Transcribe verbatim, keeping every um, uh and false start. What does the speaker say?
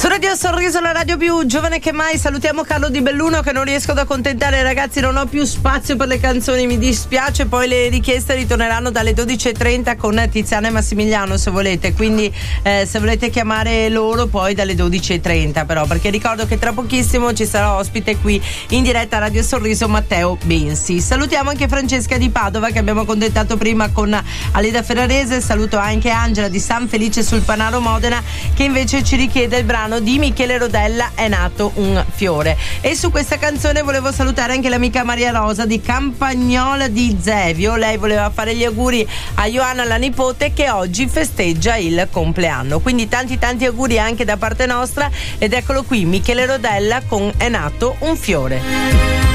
Su Radio Sorriso, la radio più giovane che mai, salutiamo Carlo Di Belluno che non riesco ad accontentare, ragazzi, non ho più spazio per le canzoni, mi dispiace, poi le richieste ritorneranno dalle dodici e trenta con Tiziana e Massimiliano se volete, quindi eh, se volete chiamare loro poi dalle dodici e trenta però, perché ricordo che tra pochissimo ci sarà ospite qui in diretta a Radio Sorriso Matteo Bensi. Salutiamo anche Francesca di Padova che abbiamo contattato prima con Aleda Ferrarese, saluto anche Angela di San Felice sul Panaro Modena che invece ci richiede il brano di Michele Rodella, È nato un fiore. E su questa canzone volevo salutare anche l'amica Maria Rosa di Campagnola di Zevio, lei voleva fare gli auguri a Ioanna, la nipote, che oggi festeggia il compleanno, quindi tanti tanti auguri anche da parte nostra, ed eccolo qui Michele Rodella con È nato un fiore.